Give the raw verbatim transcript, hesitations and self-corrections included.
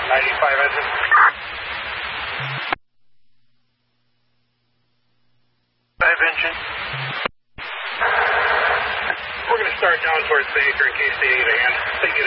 ninety-five engine. Five engine. We're going to start down towards Baker in case they need a hand. They